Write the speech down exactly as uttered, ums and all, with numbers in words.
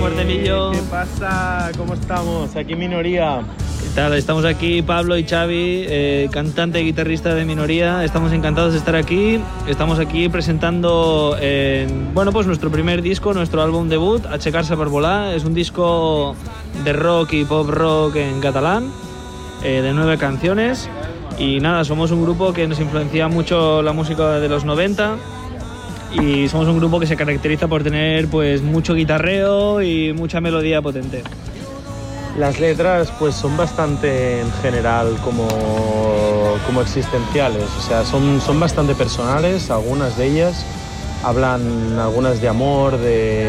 Martelillo. ¿Qué pasa? ¿Cómo estamos? Aquí Minoría. ¿Qué tal? Estamos aquí Pablo y Xavi, eh, cantante y guitarrista de Minoría. Estamos encantados de estar aquí. Estamos aquí presentando eh, bueno, pues nuestro primer disco, nuestro álbum debut, Aixecar-se per volar. Es un disco de rock y pop rock en catalán, eh, de nueve canciones. Y nada, somos un grupo que nos influencia mucho la música de los noventa. Y somos un grupo que se caracteriza por tener pues mucho guitarreo y mucha melodía potente. Las letras pues son bastante en general como, como existenciales, o sea, son, son bastante personales, algunas de ellas hablan algunas de amor, de